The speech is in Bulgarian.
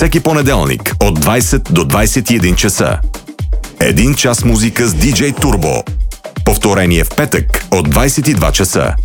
всеки понеделник от 20 до 21 часа. 1 час музика с DJ Turbo. Повторение в петък от 22 часа.